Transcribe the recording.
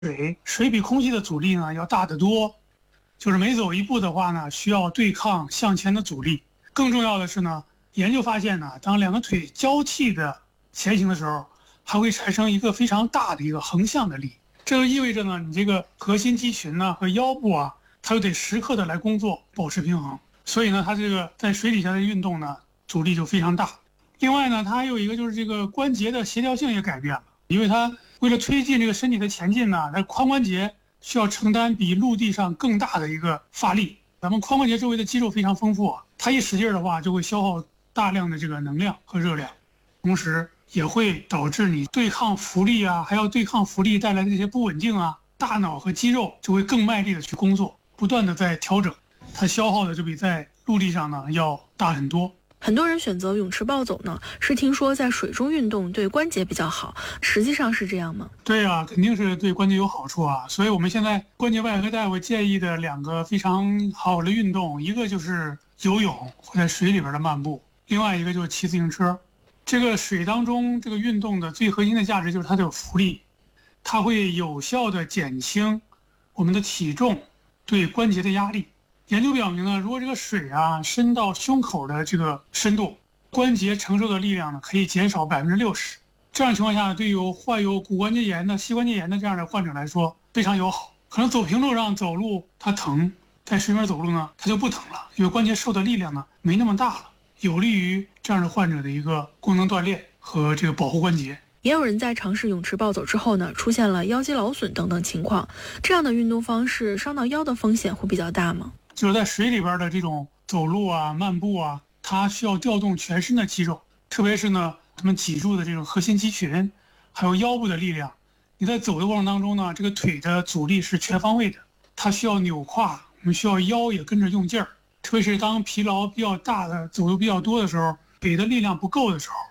水比空气的阻力呢要大得多，就是每走一步的话呢，需要对抗向前的阻力。更重要的是呢，研究发现呢，当两个腿交替的前行的时候，还会产生一个非常大的一个横向的力。这就意味着呢，你这个核心肌群呢和腰部啊，它就得时刻的来工作，保持平衡。所以呢，它这个在水底下的运动呢，阻力就非常大。另外呢，它还有一个就是这个关节的协调性也改变了，因为它为了推进这个身体的前进呢，它髋关节需要承担比陆地上更大的一个发力。咱们髋关节周围的肌肉非常丰富啊，它一使劲的话，就会消耗大量的这个能量和热量，同时也会导致你对抗浮力啊，还要对抗浮力带来的这些不稳定啊，大脑和肌肉就会更卖力的去工作，不断的在调整，它消耗的就比在陆地上呢要大很多。 很多人选择泳池暴走呢，是听说在水中运动对关节比较好，实际上是这样吗？ 对啊，肯定是对关节有好处啊。所以我们现在关节外科大夫建议的2个非常好的运动，一个就是游泳或在水里边的漫步，另外一个就是骑自行车。这个水当中这个运动的最核心的价值就是它的浮力，它会有效的减轻我们的体重对关节的压力。研究表明呢，如果这个水啊深到胸口的这个深度，关节承受的力量呢可以减少60%。这样情况下，对于患有骨关节炎的、膝关节炎的这样的患者来说非常友好。可能走平路上走路它疼，在水面走路呢它就不疼了，因为关节受的力量呢没那么大了，有利于这样的患者的一个功能锻炼和这个保护关节。 也有人在尝试泳池暴走之后呢，出现了腰肌劳损等等情况。这样的运动方式伤到腰的风险会比较大吗？ 就是在水里边的这种走路啊、漫步啊，它需要调动全身的肌肉，特别是呢，他们脊柱的这种核心肌群，还有腰部的力量。你在走的过程当中呢，这个腿的阻力是全方位的，它需要扭胯，我们需要腰也跟着用劲儿。特别是当疲劳比较大的、走路比较多的时候，腿的力量不够的时候，